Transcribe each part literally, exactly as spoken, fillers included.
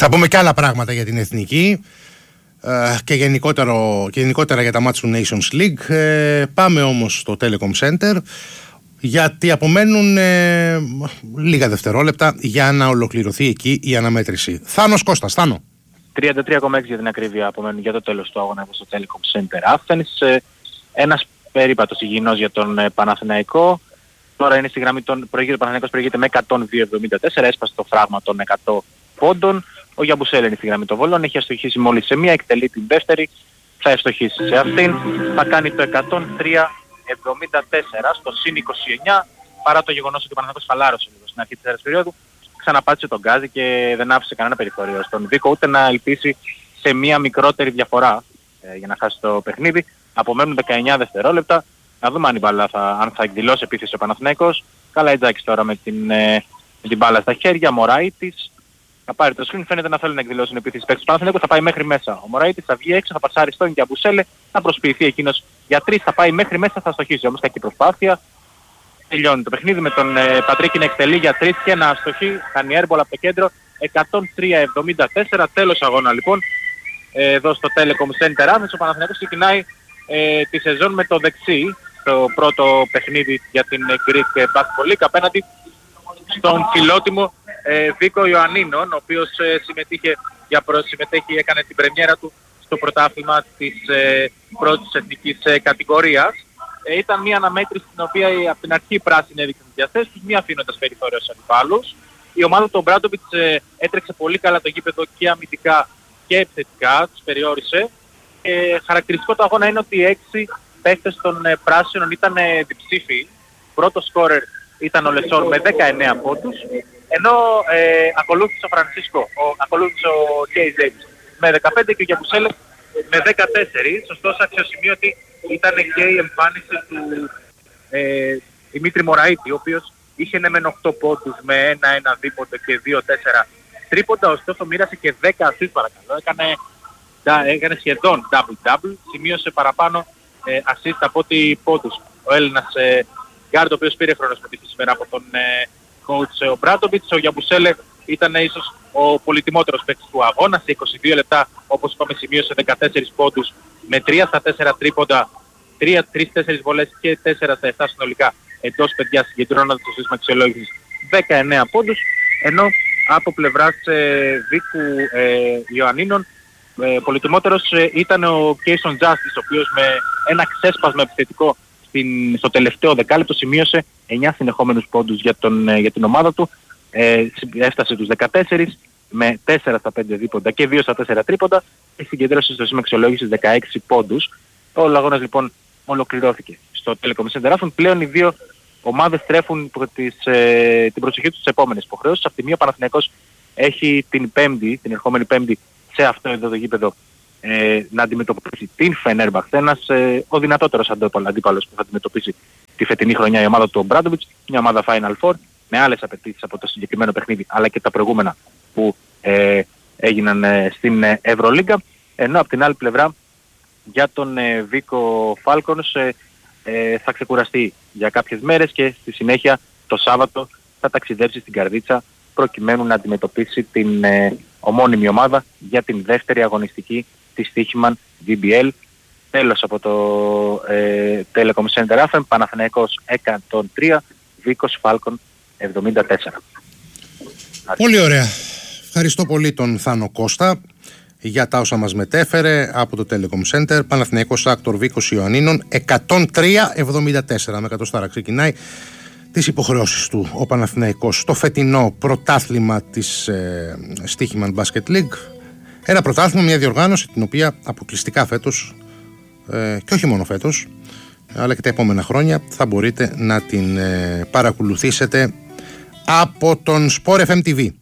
Θα πούμε και άλλα πράγματα για την Εθνική ε, και, γενικότερο, και γενικότερα για τα μάτς του Nations League. Ε, πάμε όμως στο Telecom Center, γιατί απομένουν ε, λίγα δευτερόλεπτα για να ολοκληρωθεί εκεί η αναμέτρηση. Θάνος Κώστας, Θάνο. τριάντα τρία κόμμα έξι για την ακρίβεια απομένουν για το τέλος του αγώνα στο Telecom Center Athens. Ε, ένας περίπατος υγιεινός για τον ε, Παναθηναϊκό. Τώρα είναι στη γραμμή των προηγείται, ο Παναθηναϊκός προηγείται με εκατόν δύο εβδομήντα τέσσερα, έσπασε το φράγμα των εκατό πόντων. Ο Γιαμπουσέλ είναι στη γραμμή των βολών, έχει αστοχήσει μόλις σε μία, εκτελεί την δεύτερη, θα αστοχήσει σε αυτήν, θα κάνει το εκατόν τρία εβδομήντα τέσσερα στο συν είκοσι εννιά, παρά το γεγονός ότι ο Παναθηναϊκός χαλάρωσε λίγο στην αρχή της δεύτερης περίοδου, ξαναπάτησε τον γκάζι και δεν άφησε κανένα περιθώριο στον Βίκο ούτε να ελπίσει σε μία μικρότερη διαφορά ε, για να χάσει το παιχνίδι. Απομένουν δεκαεννιά δευτερόλεπτα. Να δούμε αν η μπάλα θα, αν θα εκδηλώσει επίθεση ο Παναθηναϊκός. Καλαϊτζάκης τώρα με την, ε, με την μπάλα στα χέρια. Μωράιτης θα πάρει το screen. Φαίνεται να θέλει να εκδηλώσουν επίθεση παίκτης του Παναθηναϊκού. Θα πάει μέχρι μέσα. Ο Μωράιτης θα βγει έξω, θα πασάρει στον Γιαμπουσέλε. Θα προσποιηθεί εκείνος για τρεις. Θα πάει μέχρι μέσα, θα στοχίσει. Όμως κακή προσπάθεια. Τελειώνει το παιχνίδι με τον ε, Πατρίκη να εκτελεί για τρεις και να αστοχεί. Κάνει airball από το κέντρο. εκατόν τρία εβδομήντα τέσσερα. Τέλος αγώνα λοιπόν. Ε, εδώ στο Telecom Center Athens ο Παναθηναϊκός ξεκινάει ε, τη σεζόν με το δεξί. Το πρώτο παιχνίδι για την Greek Basketball League απέναντι στον φιλότιμο ε, Βίκο Ιωαννίνων, ο οποίος ε, συμμετείχε, για προ, συμμετέχει, έκανε την πρεμιέρα του στο πρωτάθλημα της ε, πρώτης εθνικής ε, κατηγορίας. Ε, ήταν μια αναμέτρηση στην οποία ε, από την αρχή η πράσινη έδειξε τις διαθέσεις τους, μη αφήνοντας περιθώριο στους αντιπάλους. Η ομάδα του Μπράντοβιτς ε, έτρεξε πολύ καλά το γήπεδο και αμυντικά και επιθετικά, τους περιόρισε. Ε, χαρακτηριστικό το αγώνα είναι ότι οι έξι παίκτες των ε, πράσινων ήταν ε, διψήφοι. Πρώτο σκόρερ ήταν ο Λεσόρ με δεκαεννέα πόντους, ενώ ε, ακολούθησε ο Φρανσίσκο, ο, ακολούθησε ο Κέι Ζέιμς με δεκαπέντε και ο Γιαμπουσέλε με δεκατέσσερα. Ωστόσο αξιοσημείωτη ήταν και η εμφάνιση του ε, Δημήτρη Μωραΐτη, ο οποίος είχε ναι μεν οκτώ πόντους με ένα ένα δίποντο και δύο τέσσερα τρίποντα, ωστόσο μοίρασε και δέκα ασίστ παρακαλώ, έκανε, έκανε σχεδόν double-double, σημείωσε παραπάνω ε, assist από ό,τι πόντους. Ο Έλληνας ε, Γκάρντ, ο οποίος πήρε χρόνο συμμετοχή σήμερα από τον ε, coach ο Μπράντοβιτς. Ο Γιαμπουσέλε ήταν ε, ίσως ο πολυτιμότερος παίκτης του αγώνα. Σε είκοσι δύο λεπτά, όπως είπαμε, σημείωσε δεκατέσσερα πόντους με τρία στα τέσσερα τρίποντα, τρία τέσσερις βολές και τέσσερα στα επτά συνολικά εντός παιδιά, συγκεντρώνοντας το σύστημα αξιολόγησης δεκαεννέα πόντους, ενώ από πλευράς ε, Βίκου ε, Ιωαννίνων ε, πολυτιμότερος ε, ήταν ο Κέισον Τζάστις, ο οποίος με ένα ξέσπασμα επιθετικό στην, στο τελευταίο δεκάλεπτο σημείωσε εννέα συνεχόμενους πόντους για, τον, ε, για την ομάδα του, ε, έφτασε τους δεκατέσσερα με τέσσερα στα πέντε δίποντα και δύο στα τέσσερα τρίποντα και συγκεντρώσε στο σύστημα αξιολόγησης δεκαέξι πόντους. Ο αγώνας λοιπόν ολοκληρώθηκε στο Telecom Center Athens. Πλέον οι δύο ομάδες τρέφουν τις, ε, την προσοχή τους στις επόμενες υποχρεώσεις. Από τη μία ο Παναθηναϊκός έχει την πέμπτη, την ερχόμενη πέμπτη σε αυτό εδώ το γήπεδο ε, να αντιμετωπίσει την Φενέρμπαχτ, ένας ε, ο δυνατότερος αντίπαλος που θα αντιμετωπίσει τη φετινή χρονιά η ομάδα του Μπράντοβιτς, μια ομάδα Final Four με άλλες απαιτήσεις από το συγκεκριμένο παιχνίδι αλλά και τα προηγούμενα που ε, έγιναν ε, στην ε, Ευρωλίγκα, ενώ από την άλλη πλευρά για τον ε, Βίκο Φάλκονς ε, ε, θα ξεκουραστεί για κάποιες μέρες και στη συνέχεια το Σάββατο θα ταξιδέψει στην Καρδίτσα προκειμένου να αντιμετωπίσει την ε, ομώνυμη ομάδα για την δεύτερη αγωνιστική της Στίχημαν βι μπι ελ. Τέλος από το ε, Telecom Center Athens, Παναθηναϊκός εκατόν τρία, Βίκος Φάλκον εβδομήντα τέσσερα. Πολύ ωραία. Ευχαριστώ πολύ τον Θάνο Κώστα για τα όσα μας μετέφερε από το Telecom Center. Παναθηναϊκός Άκτορ Βίκος Ιωαννίνων εκατόν τρία εβδομήντα τέσσερα. Με εκατοστάρα ξεκινάει τις υποχρεώσεις του ο Παναθηναϊκός στο φετινό πρωτάθλημα της ε, Στίχημαν Basket League. Ένα πρωτάθλημα, μια διοργάνωση την οποία αποκλειστικά φέτος ε, και όχι μόνο φέτος αλλά και τα επόμενα χρόνια θα μπορείτε να την ε, παρακολουθήσετε από τον Sport εφ εμ τι βι.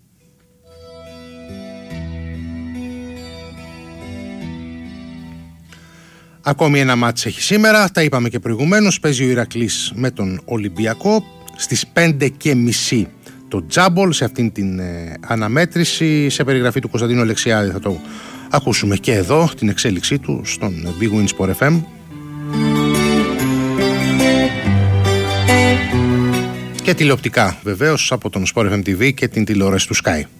Ακόμη ένα μάτς έχει σήμερα, τα είπαμε και προηγουμένως. Παίζει ο Ηρακλής με τον Ολυμπιακό στις πέντε και μισή το Τζάμπολ, σε αυτήν την ε, αναμέτρηση. Σε περιγραφή του Κωνσταντίνου Αλεξιάδη θα το ακούσουμε και εδώ, την εξέλιξή του στον Big Win Sport εφ εμ. Και τηλεοπτικά βεβαίως από τον Sport εφ εμ τι βι και την τηλεόραση του Sky.